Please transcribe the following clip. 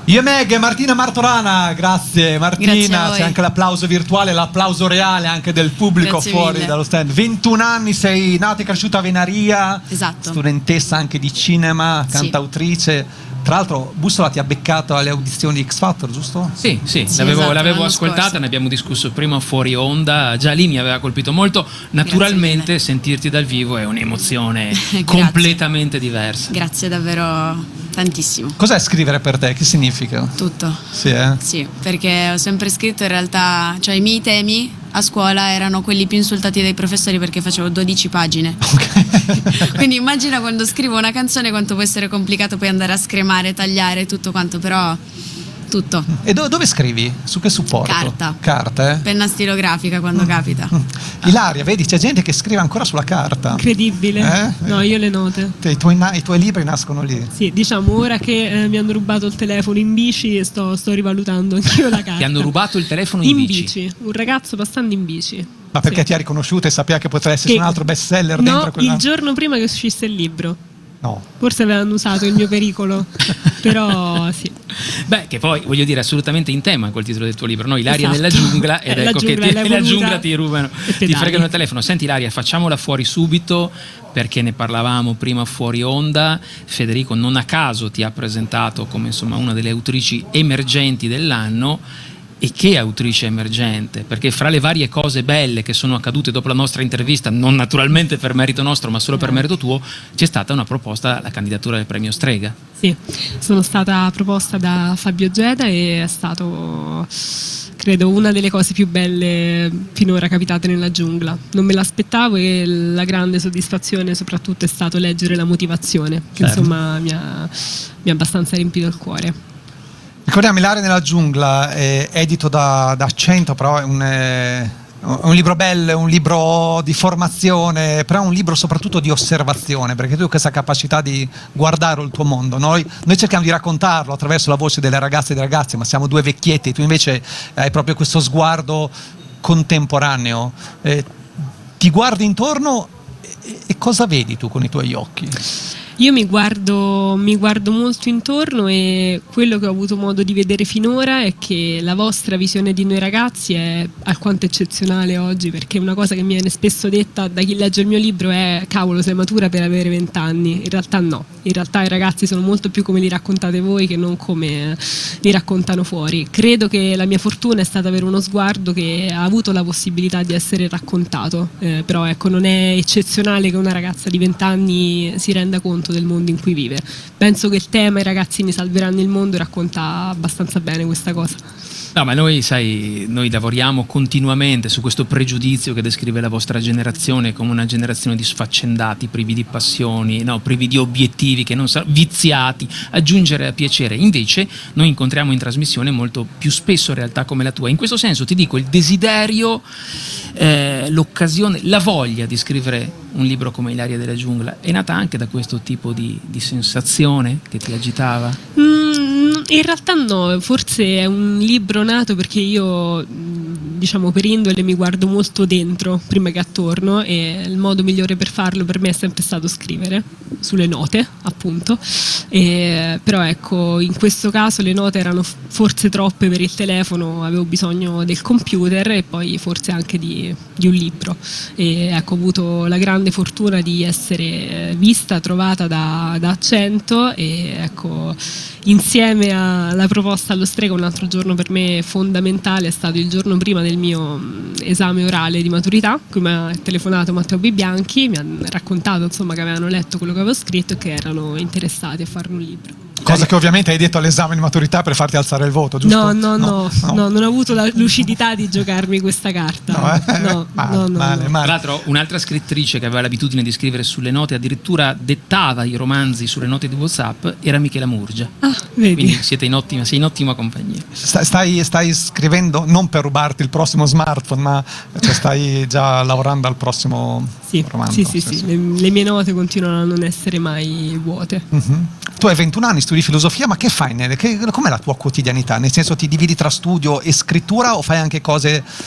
Io e Meg, Martina Martorana, grazie Martina, c'è anche l'applauso virtuale, l'applauso reale anche del pubblico grazie fuori mille. dallo stand. 21 anni, sei nata e cresciuta a Venaria, esatto. Studentessa anche di cinema, cantautrice. Sì. Tra l'altro Bussola ti ha beccato alle audizioni di X Factor, giusto? Sì, esatto, l'avevo ascoltata, ne abbiamo discusso prima fuori onda, già lì mi aveva colpito molto. Naturalmente sentirti dal vivo è un'emozione completamente diversa. Grazie davvero tantissimo. Cos'è scrivere per te? Che significa? Tutto. Sì, Sì, perché ho sempre scritto in realtà, cioè i miei temi a scuola erano quelli più insultati dai professori perché facevo 12 pagine. Okay. Quindi immagina quando scrivo una canzone quanto può essere complicato poi andare a scremare, tagliare tutto quanto, però tutto. E dove scrivi? Su che supporto? Carta, penna stilografica quando capita. Ilaria, vedi, c'è gente che scrive ancora sulla carta. Incredibile. No, io le note. I tuoi libri nascono lì. Sì, diciamo, ora che mi hanno rubato il telefono in bici sto rivalutando anch'io la carta. Ti hanno rubato il telefono in bici? Un ragazzo passando in bici. Ma perché ti ha riconosciuto e sapeva che poteva esserci un altro bestseller dentro quella? No, il giorno prima che uscisse il libro. No. Forse avevano usato il mio pericolo, però sì. Beh, che poi voglio dire assolutamente in tema col titolo del tuo libro, no? Ilaria nella giungla, ed ecco che la giungla ti rubano, ti fregano il telefono. Senti Ilaria, facciamola fuori subito perché ne parlavamo prima fuori onda. Federico non a caso ti ha presentato come insomma una delle autrici emergenti dell'anno. E che autrice emergente, perché fra le varie cose belle che sono accadute dopo la nostra intervista, non naturalmente per merito nostro ma solo per merito tuo, c'è stata una proposta alla candidatura del premio Strega. Sì, sono stata proposta da Fabio Geda e è stato, credo, una delle cose più belle finora capitate nella giungla. Non me l'aspettavo e la grande soddisfazione soprattutto è stato leggere la motivazione, che insomma mi ha abbastanza riempito il cuore. Ricordiamo Ilaria nella giungla, edito da Accento, però è un libro bello, è un libro di formazione, però è un libro soprattutto di osservazione, perché tu hai questa capacità di guardare il tuo mondo. Noi cerchiamo di raccontarlo attraverso la voce delle ragazze e dei ragazzi, ma siamo due vecchietti, tu invece hai proprio questo sguardo contemporaneo. Ti guardi intorno e cosa vedi tu con i tuoi occhi? Io mi guardo molto intorno e quello che ho avuto modo di vedere finora è che la vostra visione di noi ragazzi è alquanto eccezionale oggi, perché una cosa che mi viene spesso detta da chi legge il mio libro è: cavolo, sei matura per avere 20 anni. In realtà no, in realtà i ragazzi sono molto più come li raccontate voi che non come li raccontano fuori. Credo che la mia fortuna è stata avere uno sguardo che ha avuto la possibilità di essere raccontato, però ecco, non è eccezionale che una ragazza di 20 anni si renda conto del mondo in cui vive. Penso che il tema "I ragazzini salveranno il mondo" racconta abbastanza bene questa cosa. No, ma noi lavoriamo continuamente su questo pregiudizio che descrive la vostra generazione come una generazione di sfaccendati, privi di passioni, no, privi di obiettivi, che non viziati, aggiungere a piacere. Invece noi incontriamo in trasmissione molto più spesso realtà come la tua. In questo senso ti dico, il desiderio, l'occasione, la voglia di scrivere un libro come Ilaria della giungla è nata anche da questo tipo di sensazione che ti agitava? In realtà no, forse è un libro nato perché io, diciamo, per indole mi guardo molto dentro prima che attorno, e il modo migliore per farlo per me è sempre stato scrivere sulle note, appunto. Però ecco, in questo caso le note erano forse troppe per il telefono, avevo bisogno del computer e poi forse anche di un libro, e ecco, ho avuto la grande fortuna di essere vista, trovata da Accento, e ecco, insieme alla proposta allo Strega, un altro giorno per me fondamentale è stato il giorno prima del mio esame orale di maturità. Qui mi ha telefonato Matteo Bibianchi, mi ha raccontato insomma che avevano letto quello che avevo scritto e che erano interessati a fare un libro. Cosa che ovviamente hai detto all'esame di maturità per farti alzare il voto, giusto? No, non ho avuto la lucidità di giocarmi questa carta. Male. Tra l'altro, un'altra scrittrice che aveva l'abitudine di scrivere sulle note, addirittura dettava i romanzi sulle note di WhatsApp, era Michela Murgia. Vedi. Quindi sei in ottima compagnia. Stai scrivendo non per rubarti il prossimo smartphone, ma stai già lavorando al prossimo romanzo. Sì. Le mie note continuano a non essere mai vuote. Tu hai 21 anni, studi filosofia, ma che fai? Com'è la tua quotidianità? Nel senso, ti dividi tra studio e scrittura o fai anche cose